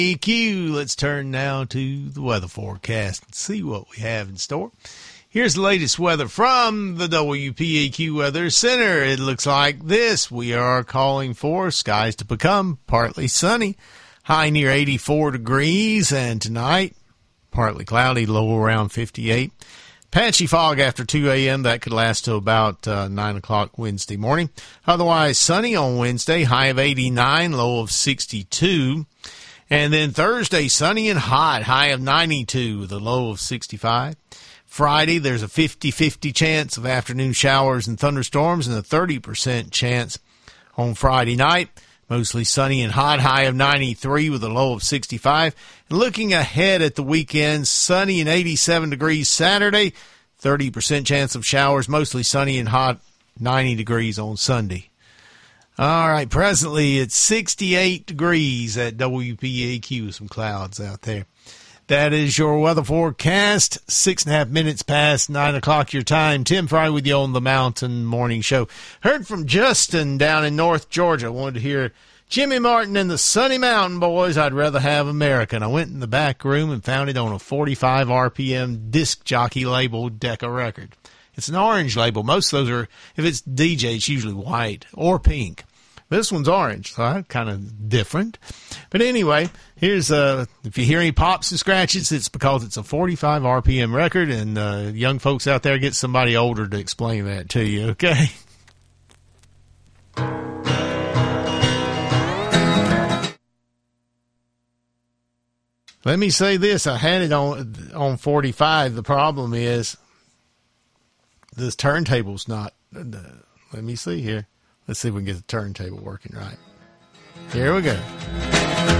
EQ. Let's turn now to the weather forecast and see what we have in store. Here's the latest weather from the WPAQ Weather Center. It looks like this. We are calling for skies to become partly sunny, high near 84 degrees, and tonight, partly cloudy, low around 58. Patchy fog after 2 a.m. That could last till about 9 o'clock Wednesday morning. Otherwise, sunny on Wednesday, high of 89, low of 62. And then Thursday, sunny and hot, high of 92, the low of 65. Friday, there's a 50-50 chance of afternoon showers and thunderstorms and a 30% chance on Friday night. Mostly sunny and hot, high of 93 with a low of 65. And looking ahead at the weekend, sunny and 87 degrees Saturday, 30% chance of showers, mostly sunny and hot, 90 degrees on Sunday. All right, presently it's 68 degrees at WPAQ, some clouds out there. That is your weather forecast, 6.5 minutes past 9 o'clock your time. Tim Fry with you on the Mountain Morning Show. Heard from Justin down in North Georgia. Wanted to hear Jimmy Martin and the Sunny Mountain Boys, I'd Rather Have American. I went in the back room and found it on a 45 RPM disc jockey label Decca record. It's an orange label. Most of those are, if it's DJ, it's usually white or pink. This one's orange, so kind of different. But anyway, here's, if you hear any pops and scratches, it's because it's a 45 RPM record, and young folks out there, get somebody older to explain that to you, okay? Let me say this. I had it on 45. The problem is this turntable's not, let me see here. Let's see if we can get the turntable working right. Here we go.